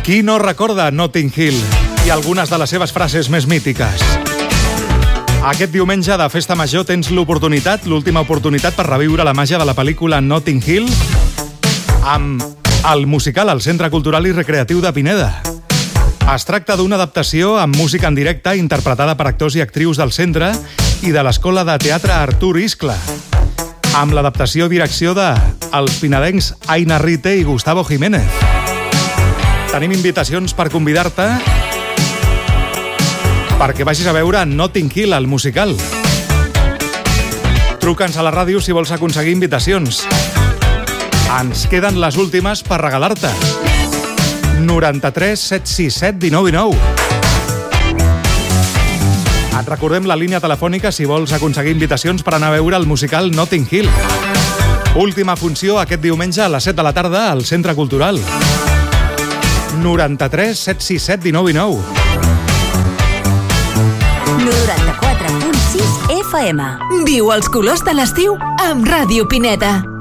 Qui no recorda Notting Hill i algunes de les seves frases més mítiques? Aquest diumenge de Festa Major tens l'última oportunitat per reviure la màgia de la pel·lícula Notting Hill amb el musical al Centre Cultural i Recreatiu de Pineda. Es tracta d'una adaptació amb música en directe interpretada per actors i actrius del centre i de l'Escola de Teatre Artur Iscla, amb l'adaptació i direcció dels pinedencs Aina Rite i Gustavo Jiménez. Tenim invitacions per convidar-te perquè vagis a veure Notting Hill, el musical. Truca'ns a la ràdio si vols aconseguir invitacions. Ens queden les últimes per regalar-te. 93 767 19 19. Et recordem la línia telefònica si vols aconseguir invitacions per anar a veure el musical Notting Hill. Última funció aquest diumenge a les 7 de la tarda al Centre Cultural. 93 767 19 19. 94.6 FM. Viu els colors de l'estiu amb Ràdio Pineda.